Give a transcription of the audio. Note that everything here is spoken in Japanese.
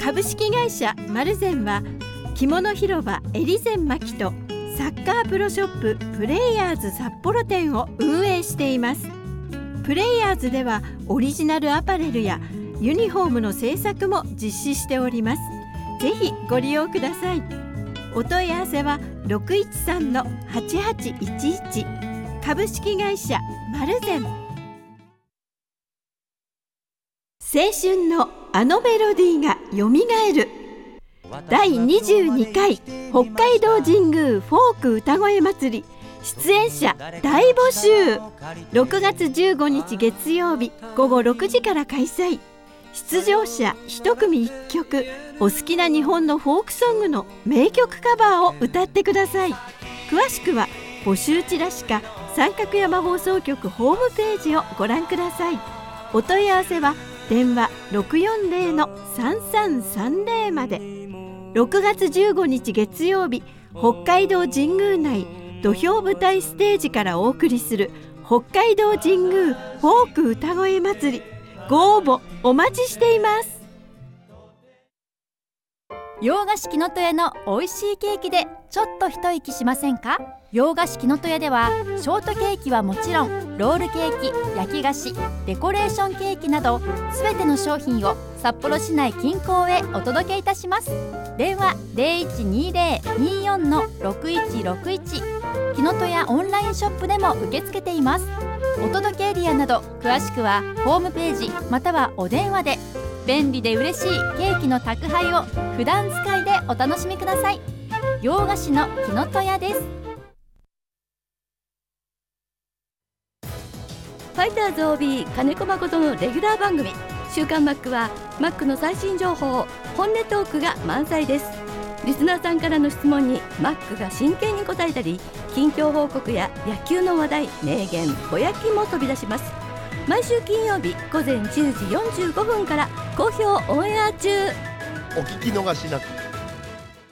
株式会社マルゼンは着物広場エリゼンマキとサッカープロショッププレイヤーズ札幌店を運営しています。プレイヤーズではオリジナルアパレルやユニフォームの制作も実施しております。ぜひご利用ください。お問い合わせは 613-8811 株式会社マルゼン。青春のあのメロディーがよみがえる第22回北海道神宮フォーク歌声祭り出演者大募集。6月15日月曜日午後6時から開催。出場者1組1曲、お好きな日本のフォークソングの名曲カバーを歌ってください。詳しくは募集チラシか三角山放送局ホームページをご覧ください。お問い合わせは電話 640-3330 まで。6月15日月曜日、北海道神宮内土俵舞台ステージからお送りする北海道神宮フォーク歌声祭り、ご応募お待ちしています。 洋菓子木の戸屋の美味しいケーキでちょっと一息しませんか？洋菓子木の戸屋ではショートケーキはもちろん、ロールケーキ、焼き菓子、デコレーションケーキなどすべての商品を札幌市内近郊へお届けいたします。電話 0120-24-6161、木の戸屋オンラインショップでも受け付けています。お届けエリアなど詳しくはホームページまたはお電話で。便利で嬉しいケーキの宅配を普段使いでお楽しみください。洋菓子の木の戸屋です。 ファイターズ OB 金子誠のレギュラー番組週刊マックはマックの最新情報、本音トークが満載です。リスナーさんからの質問にマックが真剣に答えたり、近況報告や野球の話題、名言、ぼやきも飛び出します。毎週金曜日午前10時45分から好評オンエア中。 お聞き逃しなく。